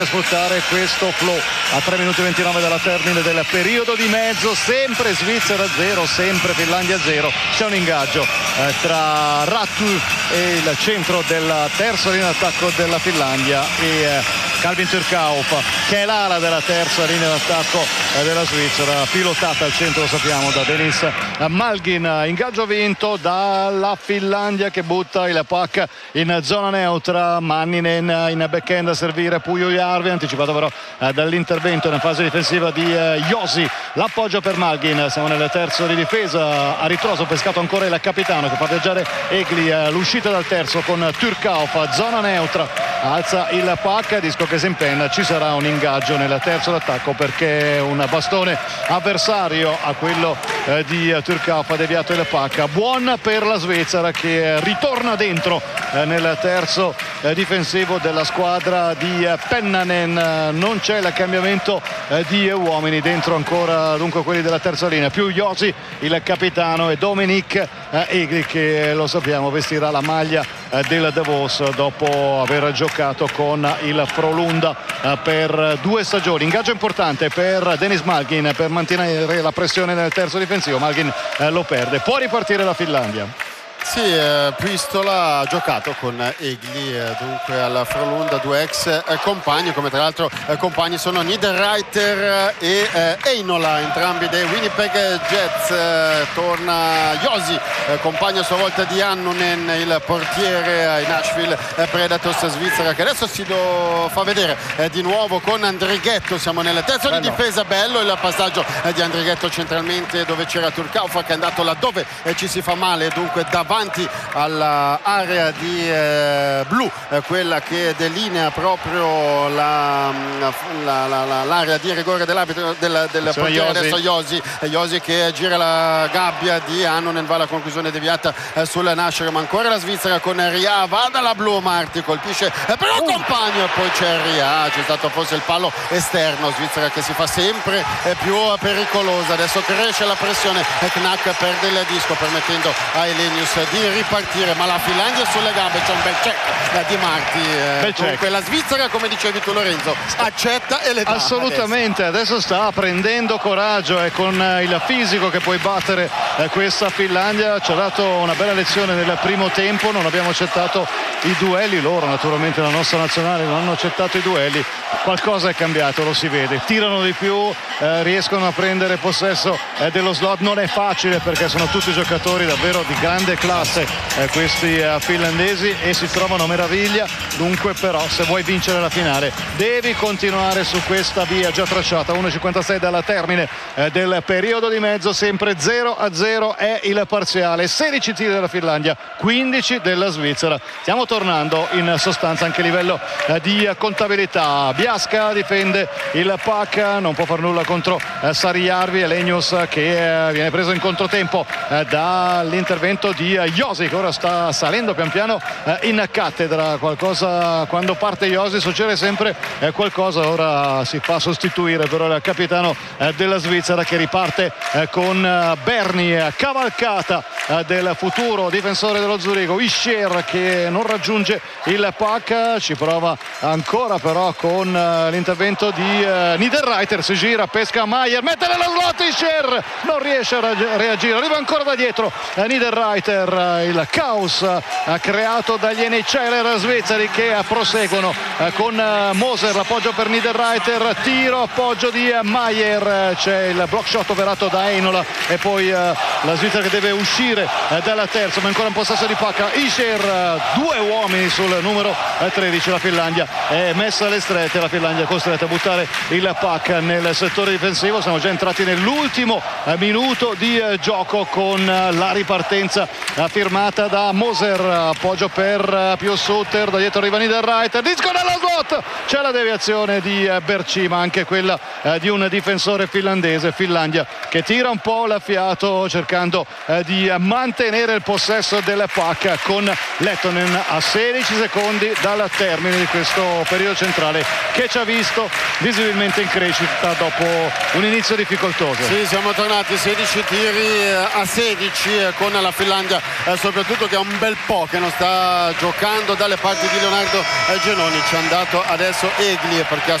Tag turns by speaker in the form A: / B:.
A: sfruttare questo flow a 3 minuti e 29 dalla termine del periodo di mezzo. Sempre Svizzera 0, sempre Finlandia 0. C'è un ingaggio tra Rattu e il centro della terza linea d'attacco della Finlandia e Calvin Turkauf, che è l'ala della terza linea d'attacco della Svizzera, pilotata al centro, lo sappiamo, da Denis Malgin. Ingaggio vinto dalla Finlandia che butta il puck in zona neutra. Manninen in backhand a servire Pujojarvi, anticipato però dall'intervento in fase difensiva di Josi. L'appoggio per Malgin, siamo nel terzo di difesa, a ritroso pescato ancora il capitano che fa viaggiare Egli. L'uscita dal terzo con Turkauf, zona neutra, alza il puck, disco che si impenna. Ci sarà un ingaggio nel terzo d'attacco perché un bastone avversario a quello di Turkauf ha deviato il puck. Buon per la Svizzera che ritorna dentro nel terzo difensivo della squadra di Pennanen. Non c'è il cambiamento di uomini dentro ancora, dunque quelli della terza linea, più Josi il capitano e Dominic Egli che, lo sappiamo, vestirà la maglia del Davos dopo aver giocato con il Frölunda per 2 stagioni. Ingaggio importante per Denis Malgin per mantenere la pressione nel terzo difensivo. Malgin lo perde, può ripartire la Finlandia.
B: Sì, Pistola ha giocato con Egli, dunque al Frölunda, 2 ex compagni, come tra l'altro compagni sono Niederreiter e Einola, entrambi dei Winnipeg Jets. Torna Josi, compagno a sua volta di Annunen, il portiere ai Nashville Predators Svizzera, che adesso si fa vedere di nuovo con Andrighetto. Siamo nel terzo di difesa, bello il passaggio di Andrighetto centralmente dove c'era Turkauf che è andato laddove ci si fa male, dunque davanti all'area di blu, quella che delinea proprio l'area di rigore dell'arbitro del portiere. Adesso Josi che gira la gabbia di Annunen, va alla conclusione deviata sul nascere, ma ancora la Svizzera con Ria, va dalla blu, Marti colpisce per un compagno e poi c'è Ria, c'è stato forse il palo esterno. Svizzera che si fa sempre più pericolosa, adesso cresce la pressione e Knack perde il disco permettendo a Elenius di ripartire, ma la Finlandia sulle gambe. C'è un bel check di Marti. Dunque la Svizzera, come dicevi tu Lorenzo, accetta e le dà.
A: Assolutamente, adesso sta prendendo coraggio e con il fisico che puoi battere questa Finlandia. Ci ha dato una bella lezione nel primo tempo, non abbiamo accettato i duelli, loro naturalmente la nostra nazionale non hanno accettato i duelli. Qualcosa è cambiato, lo si vede, tirano di più, riescono a prendere possesso dello slot. Non è facile perché sono tutti giocatori davvero di grande classe questi finlandesi e si trovano meraviglia. Dunque però se vuoi vincere la finale devi continuare su questa via già tracciata. 1:56 dalla termine del periodo di mezzo, sempre 0-0 è il parziale. 16 tiri della Finlandia, 15 della Svizzera. Stiamo tornando in sostanza anche a livello di contabilità. Biasca difende il puck, non può far nulla contro Sarijärvi. Elenius che viene preso in controtempo dall'intervento di Josi, che ora sta salendo pian piano in cattedra. Qualcosa, quando parte Josi succede sempre qualcosa. Ora si fa sostituire però il capitano della Svizzera che riparte con Berni, cavalcata del futuro difensore dello Zurigo Ischier che non raggiunge il puck. Ci prova ancora però con l'intervento di Niederreiter, si gira, pesca Maier, mette nello slot Ischier, non riesce a reagire, arriva ancora da dietro Niederreiter. Il caos creato dagli NHL svizzeri che proseguono con Moser, l'appoggio per Niederreiter, tiro, appoggio di Maier, c'è il block shot operato da Einola e poi la Svizzera che deve uscire dalla terza, ma ancora un possesso di pacca. Ischier, 2 uomini sul numero 13. La Finlandia è messa alle strette, la Finlandia è costretta a buttare il puck nel settore difensivo. Siamo già entrati nell'ultimo minuto di gioco con la ripartenza firmata da Moser, appoggio per Pius Sutter, da dietro arriva Niederreiter, disco nello slot, c'è la deviazione di Berchi ma anche quella di un difensore finlandese. Finlandia che tira un po' la fiato cercando di mantenere il possesso del puck con Lettonen a 16 secondi dal termine di questo periodo centrale che ci ha visto visibilmente in crescita dopo un inizio difficoltoso.
B: Sì, siamo tornati 16 tiri a 16 con la Finlandia soprattutto che ha un bel po' che non sta giocando dalle parti di Leonardo Genoni. Ci è andato adesso Egli per